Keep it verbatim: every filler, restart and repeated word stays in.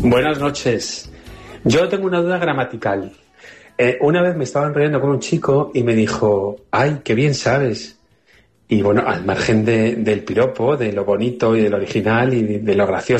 Buenas noches. Yo tengo una duda gramatical. Eh, una vez me estaba enrollando con un chico y me dijo, ay, qué bien sabes. Y bueno, al margen de, del piropo, de lo bonito y del original y de, de lo gracioso,